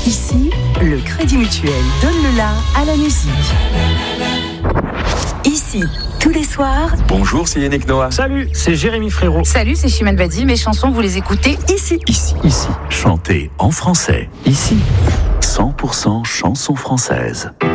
Ici, le Crédit Mutuel donne le la à la musique. Ici, tous les soirs. Bonjour, c'est Yannick Noah. Salut, c'est Jérémy Frérot. Salut, c'est Chimène Badi. Mes chansons, vous les écoutez ici. Ici. Chantez en français. Ici. 100% chansons françaises.